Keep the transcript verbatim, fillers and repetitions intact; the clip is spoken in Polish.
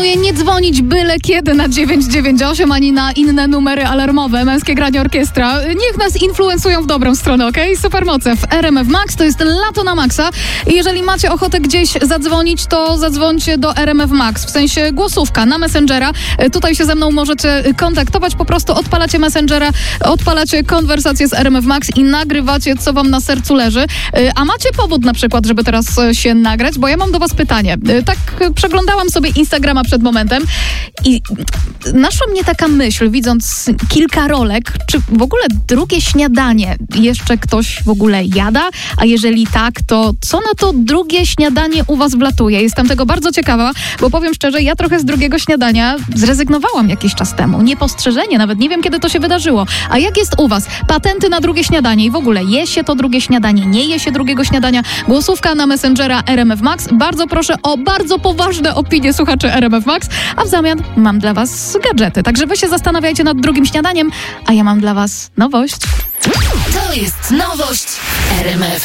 proponuję nie dzwonić byle kiedy na dziewięć dziewięć osiem ani na inne numery alarmowe. Męskie Granie Orkiestra. Niech nas influencują w dobrą stronę, okej? Okay? Supermoce w R M F Max. To jest lato na maksa. I jeżeli macie ochotę gdzieś zadzwonić, to zadzwońcie do R M F Max. W sensie głosówka na Messengera. Tutaj się ze mną możecie kontaktować. Po prostu odpalacie Messengera, odpalacie konwersację z R M F Max i nagrywacie, co wam na sercu leży. A macie powód na przykład, żeby teraz się nagrać? Bo ja mam do was pytanie. Tak przeglądałam sobie Instagrama przed momentem i naszła mnie taka myśl, widząc kilka rolek, czy w ogóle drugie śniadanie jeszcze ktoś w ogóle jada? A jeżeli tak, to co na to drugie śniadanie u was wlatuje? Jestem tego bardzo ciekawa, bo powiem szczerze, ja trochę z drugiego śniadania zrezygnowałam jakiś czas temu. Niepostrzeżenie, nawet nie wiem, kiedy to się wydarzyło. A jak jest u was? Patenty na drugie śniadanie i w ogóle je się to drugie śniadanie, nie je się drugiego śniadania? Głosówka na Messengera R M F Max. Bardzo proszę o bardzo poważne opinie słuchaczy R M F Max, a w zamian mam dla was gadżety. Także wy się zastanawiajcie nad drugim śniadaniem, a ja mam dla was nowość. To jest nowość R M F.